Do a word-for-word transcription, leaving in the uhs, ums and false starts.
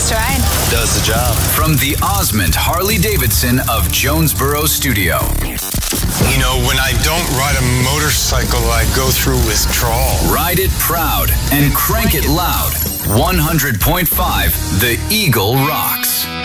Nice ride. Does the job. From the Osmond Harley-Davidson of Jonesboro Studio. You know, when I don't ride a motorcycle, I go through withdrawal. Ride it proud and crank it loud. one hundred point five The Eagle rocks.